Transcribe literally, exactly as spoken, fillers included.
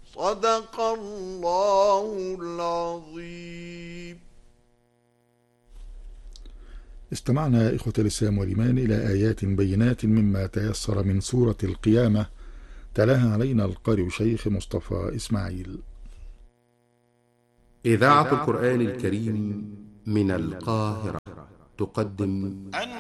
صدق الله العظيم. استمعنا إخوة الإسلام والإيمان إلى آيات بينات مما تيسر من سورة القيامة، تلاها علينا القارئ شيخ مصطفى إسماعيل. إذاعة القرآن الكريم من القاهرة تقدم